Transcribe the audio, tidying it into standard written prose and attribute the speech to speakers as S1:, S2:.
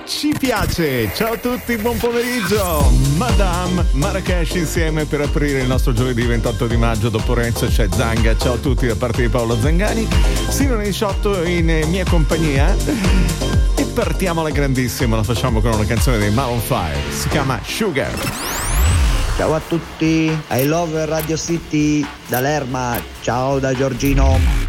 S1: ci piace. Ciao a tutti, buon pomeriggio. Madame Marrakesh insieme per aprire il nostro giovedì 28 di maggio. Dopo Renzo c'è Zanga. Ciao a tutti da parte di Paolo Zangani. Sino alle 18 in mia compagnia. E partiamo alla grandissima. La facciamo con una canzone dei Maroon 5. Si chiama Sugar.
S2: Ciao a tutti, I love Radio City da Lerma. Ciao da Giorgino.